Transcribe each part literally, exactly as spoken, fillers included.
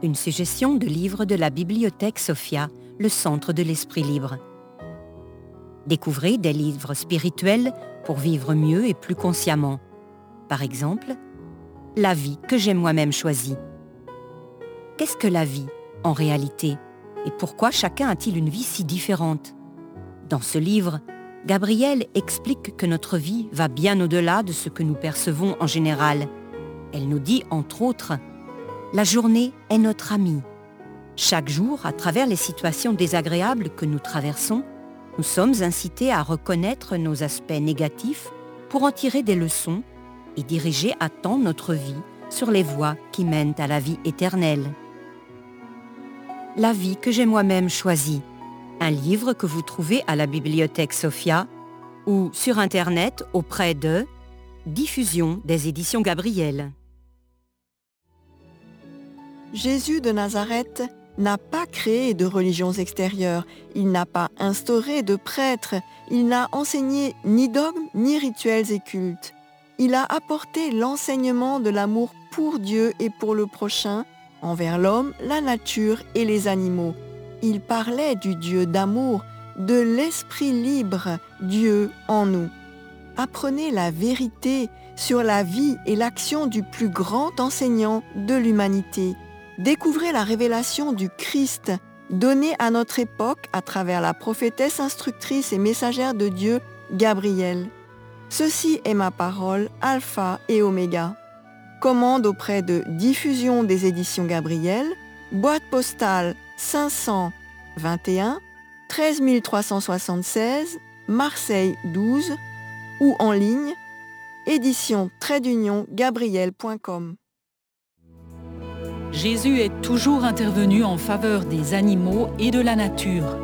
Une suggestion de livre de la Bibliothèque Sophia, le centre de l'esprit libre. Découvrez des livres spirituels pour vivre mieux et plus consciemment. Par exemple, La vie que j'ai moi-même choisie. Qu'est-ce que la vie, en réalité, et pourquoi chacun a-t-il une vie si différente? Dans ce livre, Gabrielle explique que notre vie va bien au-delà de ce que nous percevons en général. Elle nous dit, entre autres, « La journée est notre amie. Chaque jour, à travers les situations désagréables que nous traversons, nous sommes incités à reconnaître nos aspects négatifs pour en tirer des leçons et diriger à temps notre vie sur les voies qui mènent à la vie éternelle. » La vie que j'ai moi-même choisie. Un livre que vous trouvez à la Bibliothèque Sophia ou sur Internet auprès de Diffusion des éditions Gabriel. Jésus de Nazareth n'a pas créé de religions extérieures, il n'a pas instauré de prêtres, il n'a enseigné ni dogmes ni rituels et cultes. Il a apporté l'enseignement de l'amour pour Dieu et pour le prochain, envers l'homme, la nature et les animaux. Il parlait du Dieu d'amour, de l'esprit libre, Dieu en nous. Apprenez la vérité sur la vie et l'action du plus grand enseignant de l'humanité. Découvrez la révélation du Christ donnée à notre époque à travers la prophétesse instructrice et messagère de Dieu, Gabrielle. Ceci est ma parole, Alpha et Oméga. Commande auprès de Diffusion des éditions Gabriel, boîte postale cinq cent vingt et un, treize mille trois cent soixante-seize, Marseille douze, ou en ligne, édition trait d'union gabriel point com. Jésus est toujours intervenu en faveur des animaux et de la nature.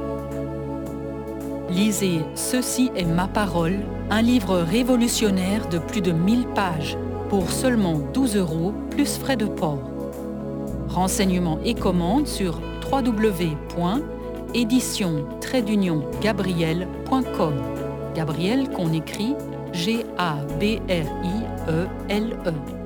Lisez Ceci est ma parole, un livre révolutionnaire de plus de mille pages pour seulement douze euros plus frais de port. Renseignements et commandes sur w w w point édition trait d'union gabriel point com. Gabriel qu'on écrit G A B R I E L E.